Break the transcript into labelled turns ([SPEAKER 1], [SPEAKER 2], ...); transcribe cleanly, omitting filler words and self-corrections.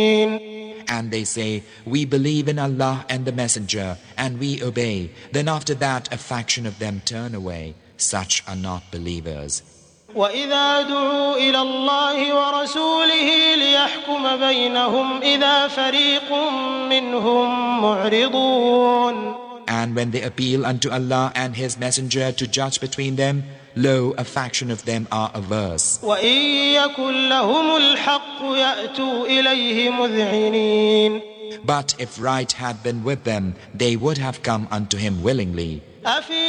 [SPEAKER 1] And they say, we believe in Allah and the Messenger, and we obey. Then after that a faction of them turn away. Such are not believers.
[SPEAKER 2] وَإِذَا دُعُوا إِلَى اللَّهِ وَرَسُولِهِ لِيَحْكُمَ بَيْنَهُمْ إِذَا فَرِيقٌ مِّنْهُمْ مُعْرِضُونَ.
[SPEAKER 1] And when they appeal unto Allah and His Messenger to judge between them, lo, a faction of them are averse.
[SPEAKER 2] وَإِن يَكُن لَّهُمُ الْحَقُّ يَأْتُوا إِلَيْهِ مُذْعِنِينَ.
[SPEAKER 1] But if right had been with them, they would have come unto Him willingly.